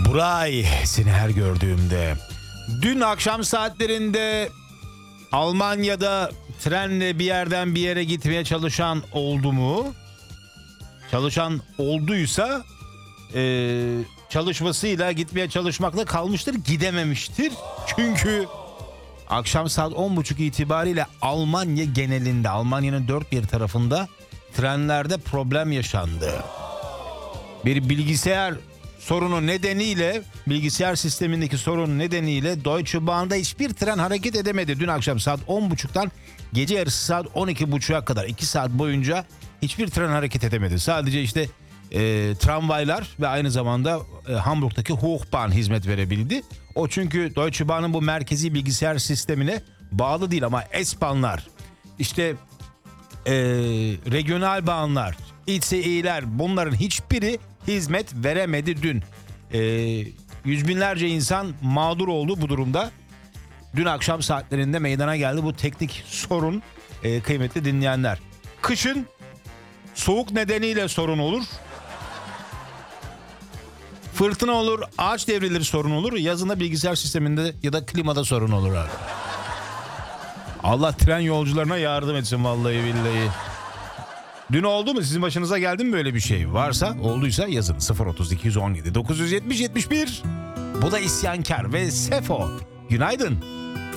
Buray, seni her gördüğümde. Dün akşam saatlerinde Almanya'da trenle bir yerden bir yere gitmeye çalışan oldu mu? Çalışan olduysa çalışmasıyla gitmeye çalışmakla kalmıştır, gidememiştir. Çünkü akşam saat 10.30 itibariyle Almanya genelinde, Almanya'nın dört bir tarafında trenlerde problem yaşandı. Bir bilgisayar sorunu nedeniyle, bilgisayar sistemindeki sorun nedeniyle Deutsche Bahn'da hiçbir tren hareket edemedi. Dün akşam saat 10.30'dan gece yarısı saat 12.30'a kadar 2 saat boyunca hiçbir tren hareket edemedi. Sadece işte tramvaylar ve aynı zamanda Hamburg'daki Hochbahn hizmet verebildi. O çünkü Deutsche Bahn'ın bu merkezi bilgisayar sistemine bağlı değil ama S-Bahn'lar, işte regional bahnlar, ICE'ler, bunların hiçbiri hizmet veremedi dün. Yüz binlerce insan mağdur oldu bu durumda. Dün akşam saatlerinde meydana geldi bu teknik sorun, kıymetli dinleyenler. Kışın soğuk nedeniyle sorun olur. Fırtına olur, ağaç devrilir, sorun olur. Yazında bilgisayar sisteminde ya da klimada sorun olur abi. Allah tren yolcularına yardım etsin vallahi billahi. Dün oldu mu? Sizin başınıza geldi mi böyle bir şey? Varsa, olduysa yazın. 03217 970 71. Bu da isyankar ve Sefo. Günaydın.